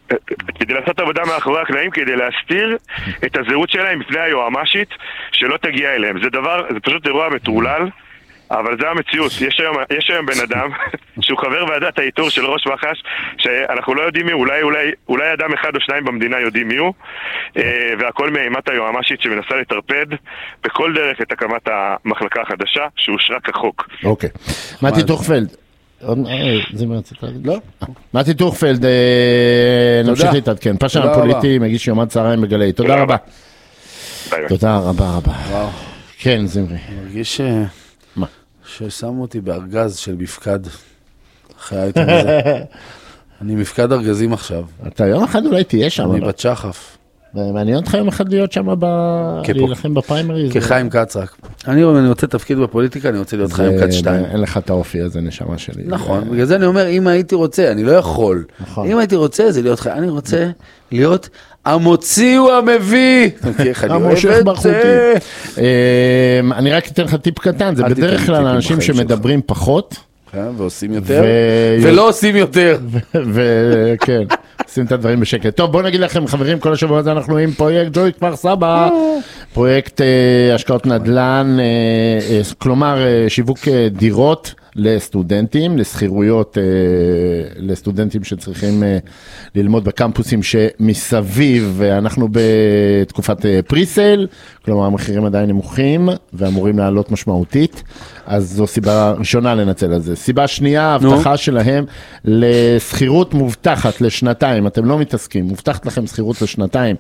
כדי לעשות עבודה מאחורי הקלעים, כדי להסתיר את הזהות שלהם מפני היועמ"שית שלא תגיע אליהם. זה פשוט אירוע מטורלל, אבל זה המציאות. יש היום בן אדם שהוא חבר ועדת האיתור של ראש מח"ש, שאנחנו לא יודעים מי, אולי אדם אחד או שניים במדינה יודעים מי הוא, והכל מאימת היועמ"שית שמנסה לטרפד בכל דרך את הקמת המחלקה החדשה שאושרה כחוק. אוקיי. מתי טוכפלד. זה מה רצית להגיד? לא. מתי טוכפלד, נמשיך להתעדכן. פרשן הפוליטי, מגיש יומן צהריים בגלי. תודה רבה. תודה רבה. כן, זמרי. אני מרגיש ששמו אותי בארגז של מפקד אחרי האיתון הזה. אני מפקד ארגזים עכשיו. אתה יום אחד אולי תהיה שם. אני בת שחף. מעניין אותך יום אחד להיות שם להילחם בפריימריז? כחיים כץ רק. אני רוצה תפקיד בפוליטיקה, אני רוצה להיות חיים כץ 2. אין לך את האופי הזה, נשמה שלי. נכון, בגלל זה אני אומר, אם הייתי רוצה, אני לא יכול. אם הייתי רוצה, זה להיות חיים. אני רוצה להיות המוציא הוא המביא. המושך בחוטי. אני רק אתן לך טיפ קטן, זה בדרך כלל אנשים שמדברים פחות. ועושים יותר, ולא עושים יותר. וכן, עושים את הדברים בשקט. טוב, בואו נגיד לכם, חברים, כל השבוע הזה אנחנו עם פרויקט ג'וי כפר סבא, פרויקט השקעות נדל"ן, כלומר שיווק דירות לסטודנטים, לסחירויות, לסטודנטים שצריכים ללמוד בקמפוסים שמסביב, ואנחנו בתקופת פריסל, כלומר המחירים עדיין נמוכים ואמורים לעלות משמעותית, אז זו סיבה ראשונה לנצל על זה. סיבה שנייה, ההבטחה שלהם לסחירות מובטחת לשנתיים, אתם לא מתעסקים, מובטחת לכם סחירות לשנתיים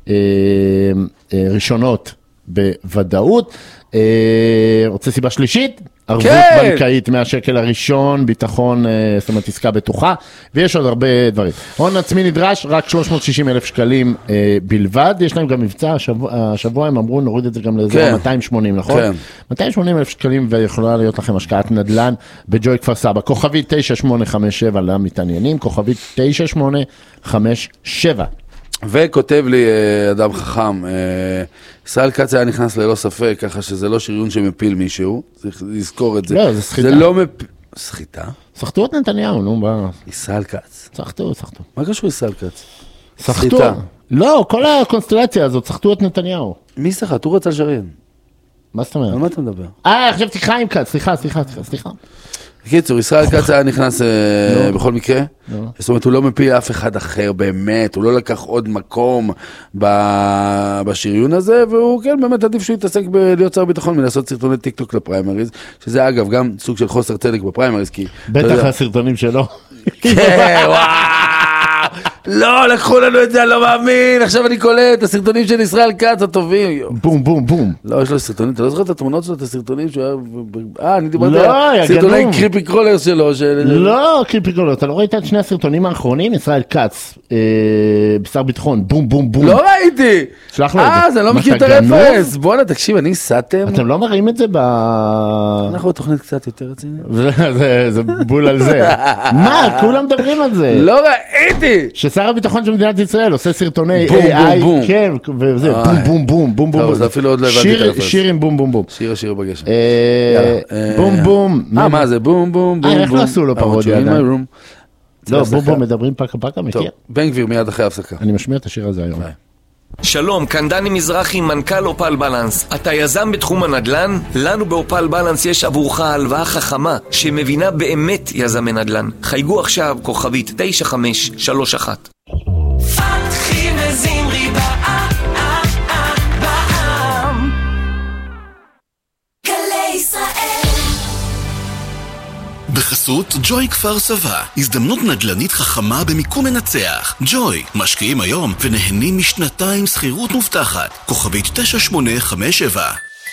ראשונות בוודאות. רוצה סיבה שלישית? ערבות בנקאית מהשקל הראשון, ביטחון, זאת אומרת עסקה בטוחה, ויש עוד הרבה דברים. הון עצמי נדרש, רק 360,000 שקלים בלבד, יש להם גם מבצע, השבוע הם אמרו, נוריד את זה גם לאזור 280, נכון? 280,000 שקלים, ויכולה להיות לכם השקעת נדל"ן בג'וי כפר סבא. כוכבי 9857 למתעניינים, כוכבי 9857. וכותב לי אדם חכם, ישראל כץ היה נכנס ללא ספק, ככה שזה לא שריון שמפיל מישהו, צריך לזכור את זה. לא, זה סחיטה. זה לא סחיטה? סחטו את נתניהו, נו, ישראל כץ. סחטו. מה קשור ישראל כץ? סחטו. לא, כל הקונסטלציה הזאת, סחטו את נתניהו. מי סחט? הוא רצה לשריין. מה זאת אומרת? על מה אתה מדבר? חשבתי חיים כץ, סליחה. בקיצור, ישראל כץ היה נכנס בכל מקרה, זאת אומרת, הוא לא מפיל אף אחד אחר באמת, הוא לא לקח עוד מקום בשריון הזה, והוא כן באמת עדיף שהוא יתעסק בלהיות שר ביטחון, מלעשות סרטוני טיקטוק לפריימריז, שזה אגב גם סוג של חוסר צדק בפריימריז, כי... בטח הסרטונים שלו. כן, וואו! לא, לקחו לנו את זה, אני לא מאמין, עכשיו אני קולט, הסרטונים של ישראל כץ הטובים. בום, בום, בום. לא, יש לו סרטונים, אתה לא זוכר את התמונות שלו, את הסרטונים שהוא היה... אני דיברתי על סרטוני קריפי קרולר שלו. לא, קריפי קרולר, אתה לא ראית את שני הסרטונים האחרונים? ישראל כץ, בשר ביטחון, בום, בום, בום. לא ראיתי! שלח לו את זה. אז אני לא מכיר את הרפרנס. בוא'נה, תקשיב, אני סתם. אתם לא מראים את זה אנחנו תוכנית קצת יותר רצינית. זה בול על זה. מה? כולם מדברים על זה. לא ראיתי! ששר הביטחון של מדינת ישראל עושה סרטוני AI, כן, וזה בום בום בום בום בום. זה אפילו עוד לא הבנתי את הרפרנס. שיר עם בום בום בום. שיר בגשם. בום בום. מה זה? בום בום בום. איך לא עשו לו פרודיה עדיין? לא, בום בום מדברים פקה פקה, מכיר? בן גביר מיד אחרי הפסקה. אני משמיע את השיר הזה היום. שלום, כאן דני מזרחי, מנכ"ל אופל בלנס. אתה יזם בתחום הנדל"ן? לנו באופל בלנס יש עבורך הלוואה חכמה שמבינה באמת יזמי נדל"ן. חייגו עכשיו כוכבית 9531. פתחי וזמרי בעם גלי ישראל. בחסות ג'וי כפר סבא, הזדמנות נדל"נית חכמה במיקום מנצח. ג'וי, משקיעים היום ונהנים משנתיים שכירות מובטחת. כוכבית 9857.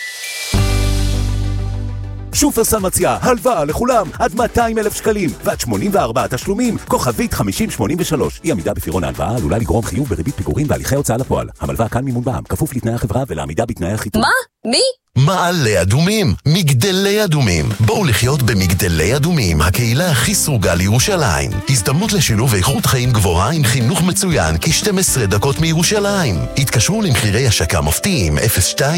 שופרסל מציעה הלוואה לכולם עד 200,000 שקלים ועד 84 תשלומים, כוכבית 5083. אי עמידה בפירעון ההלוואה עלולה לגרום חיוב בריבית פיגורים והליכי הוצאה לפועל. המלווה כאן מימון בע"מ, כפוף לתנאי החברה ולעמידה בתנאי החיתום. מה? מי? מעלה אדומים, מגדלי אדומים. בואו לחיות במגדלי אדומים, הקהילה הכי סרוגה לירושלים. הזדמנות לשילוב איכות חיים גבוהה עם חינוך מצוין כ-12 דקות מירושלים. התקשרו למחירי השקה מופתיים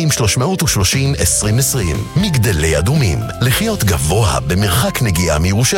02-330-2020. מגדלי אדומים, לחיות גבוה במרחק נגיעה מירושלים.